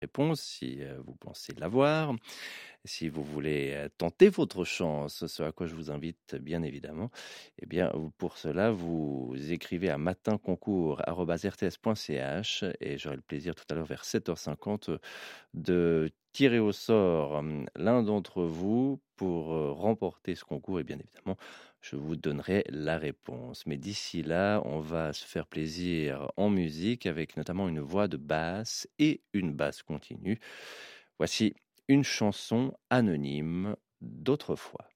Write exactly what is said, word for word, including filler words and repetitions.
réponse si euh, vous pensez l'avoir. Si vous voulez euh, tenter votre chance, ce à quoi je vous invite bien évidemment, eh bien vous- pour cela, vous écrivez à matinconcours arobase r t s point c h et j'aurai le plaisir tout à l'heure vers sept heures cinquante de tirer au sort hum, l'un d'entre vous pour euh, remporter ce concours et bien évidemment, je vous donnerai la réponse. Mais d'ici là, on va se faire plaisir en musique avec notamment une voix de basse et une basse continue. Voici une chanson anonyme d'autrefois.